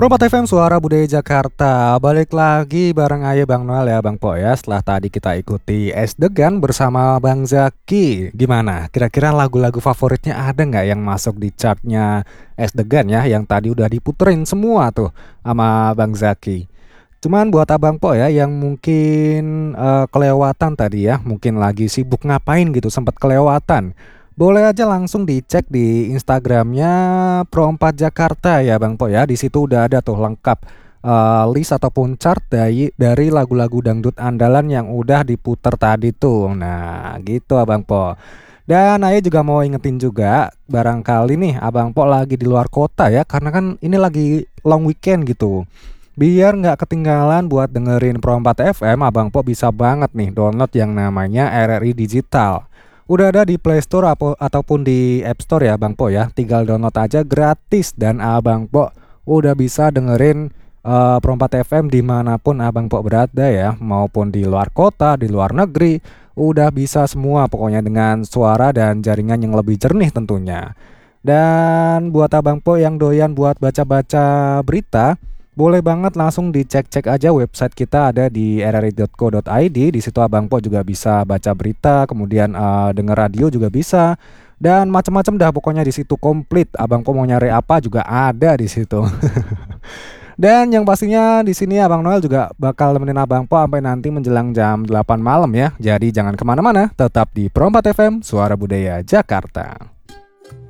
Perompak FM Suara Budaya Jakarta. Balik lagi bareng Aye Bang Noel ya Bang Po ya. Setelah tadi kita ikuti Es Degan bersama Bang Zaki. Gimana? Kira-kira lagu-lagu favoritnya ada nggak yang masuk di chartnya Es Degan ya, yang tadi udah diputerin semua tuh sama Bang Zaki. Cuman buat Abang Po ya yang mungkin kelewatan tadi ya, mungkin lagi sibuk ngapain gitu, sempat kelewatan. Boleh aja langsung dicek di Instagramnya Pro4 Jakarta ya Bang Po ya. Di situ udah ada tuh lengkap list ataupun chart dari lagu-lagu dangdut andalan yang udah diputer tadi tuh. Nah, gitu Abang Po. Dan Ayah juga mau ingetin juga, barangkali nih Abang Po lagi di luar kota ya, karena kan ini lagi long weekend gitu. Biar nggak ketinggalan buat dengerin Pro4 FM, Abang Po bisa banget nih download yang namanya RRI Digital. Udah ada di Play Store ataupun di App Store ya Bang Po ya. Tinggal download aja gratis dan Abang Po udah bisa dengerin Pro4 FM dimanapun Abang Po berada ya. Maupun di luar kota, di luar negeri. Udah bisa semua pokoknya dengan suara dan jaringan yang lebih jernih tentunya. Dan buat Abang Po yang doyan buat baca-baca berita, boleh banget langsung dicek-cek aja website kita ada di rri.co.id. Di situ Abang Po juga bisa baca berita, kemudian denger radio juga bisa. Dan macam-macam dah pokoknya di situ komplit. Abang Po mau nyari apa juga ada di situ. Dan yang pastinya di sini Abang Noel juga bakal nemenin Abang Po sampai nanti menjelang jam 8 malam ya. Jadi jangan kemana-mana, tetap di Pro 4 FM Suara Budaya Jakarta.